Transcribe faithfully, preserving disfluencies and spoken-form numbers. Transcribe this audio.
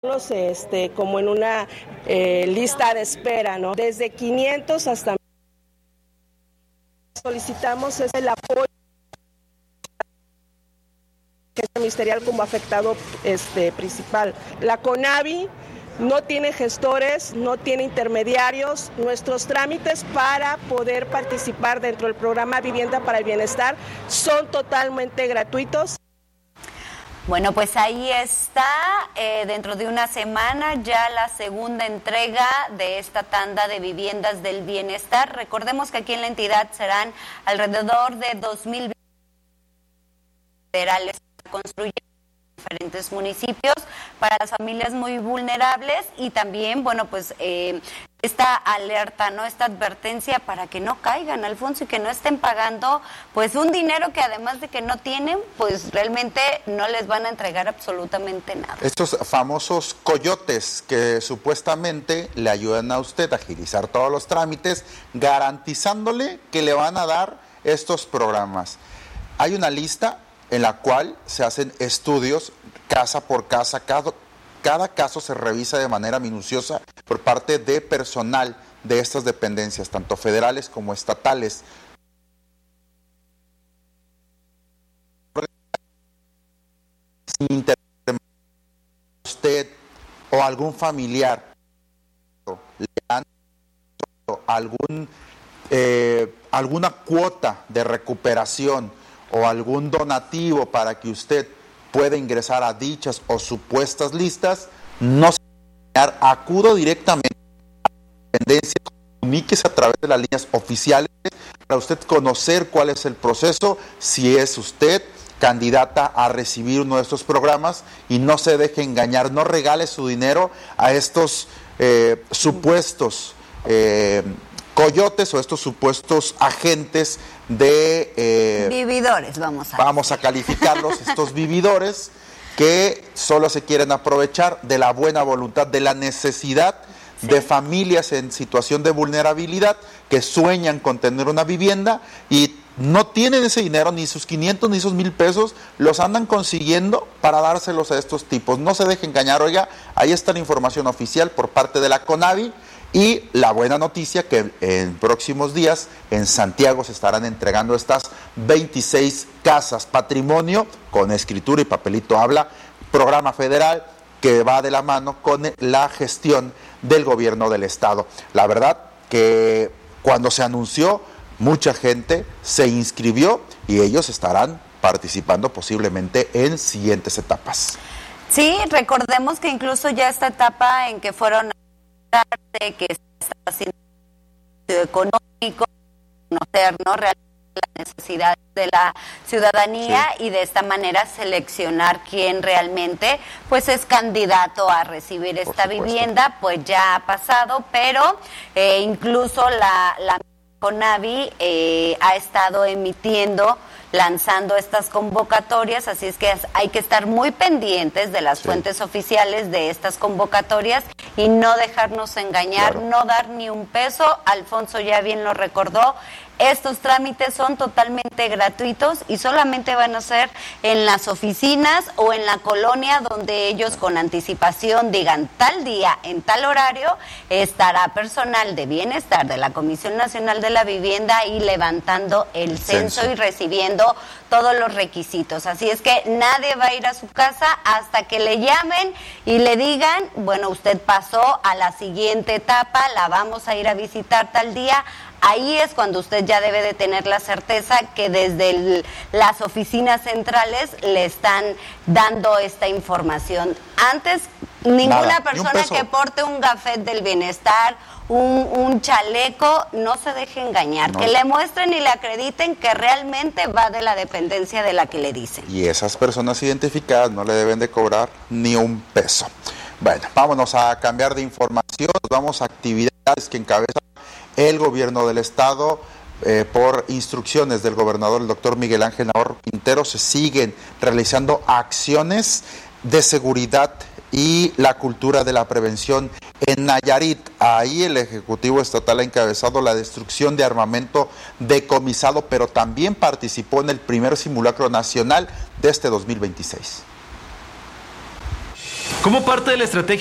Este, como en una eh, lista de espera, ¿no? Desde quinientos hasta solicitamos es el apoyo ministerial como afectado este, principal. La CONAVI no tiene gestores, no tiene intermediarios. Nuestros trámites para poder participar dentro del programa Vivienda para el Bienestar son totalmente gratuitos. Bueno, pues ahí está, eh, dentro de una semana ya la segunda entrega de esta tanda de viviendas del bienestar. Recordemos que aquí en la entidad serán alrededor de dos mil federales construyendo en diferentes municipios para las familias muy vulnerables y también, bueno, pues eh, esta alerta, ¿no? Esta advertencia para que no caigan, Alfonso, y que no estén pagando pues un dinero que además de que no tienen, pues realmente no les van a entregar absolutamente nada. Estos famosos coyotes que supuestamente le ayudan a usted a agilizar todos los trámites, garantizándole que le van a dar estos programas. Hay una lista en la cual se hacen estudios casa por casa, cada, cada caso se revisa de manera minuciosa por parte de personal de estas dependencias, tanto federales como estatales. Si usted o algún familiar le han algún, eh, alguna cuota de recuperación o algún donativo para que usted pueda ingresar a dichas o supuestas listas, no se puede, acudo directamente a la dependencia, comuníquese a través de las líneas oficiales para usted conocer cuál es el proceso, si es usted candidata a recibir uno de estos programas, y no se deje engañar, no regale su dinero a estos eh, supuestos eh, coyotes o estos supuestos agentes de... Eh, vividores, vamos a Vamos a calificarlos, estos vividores que solo se quieren aprovechar de la buena voluntad, de la necesidad sí. de familias en situación de vulnerabilidad que sueñan con tener una vivienda y no tienen ese dinero, ni sus quinientos ni sus mil pesos, los andan consiguiendo para dárselos a estos tipos. No se deje engañar, oiga, ahí está la información oficial por parte de la CONAVI. Y la buena noticia que en próximos días en Santiago se estarán entregando estas veintiséis casas patrimonio con escritura y papelito habla, programa federal que va de la mano con la gestión del gobierno del estado. La verdad que cuando se anunció, mucha gente se inscribió y ellos estarán participando posiblemente en siguientes etapas. Sí, recordemos que incluso ya esta etapa en que fueron que está haciendo económico, conocer, ¿no?, realmente las necesidades de la ciudadanía sí. y de esta manera seleccionar quién realmente pues es candidato a recibir esta vivienda, pues ya ha pasado, pero eh, incluso la, la CONAVI eh, ha estado emitiendo, lanzando estas convocatorias, así es que hay que estar muy pendientes de las sí. fuentes oficiales de estas convocatorias y no dejarnos engañar, claro. no dar ni un peso. Alfonso ya bien lo recordó, estos trámites son totalmente gratuitos y solamente van a ser en las oficinas o en la colonia donde ellos con anticipación digan tal día, en tal horario, estará personal de bienestar de la Comisión Nacional de la Vivienda y levantando el censo, censo y recibiendo todos los requisitos. Así es que nadie va a ir a su casa hasta que le llamen y le digan, bueno, usted pasó a la siguiente etapa, la vamos a ir a visitar tal día. Ahí es cuando usted ya debe de tener la certeza que desde el, las oficinas centrales le están dando esta información. Antes, ninguna Nada, persona que porte un gafet del bienestar, un, un chaleco, no se deje engañar. No. Que le muestren y le acrediten que realmente va de la dependencia de la que le dicen. Y esas personas identificadas no le deben de cobrar ni un peso. Bueno, vámonos a cambiar de información. Vamos a actividades que encabeza el gobierno del estado, eh, por instrucciones del gobernador, el doctor Miguel Ángel Navarro Quintero, se siguen realizando acciones de seguridad y la cultura de la prevención en Nayarit. Ahí el Ejecutivo Estatal ha encabezado la destrucción de armamento decomisado, pero también participó en el primer simulacro nacional de este dos mil veintiséis. Como parte de la estrategia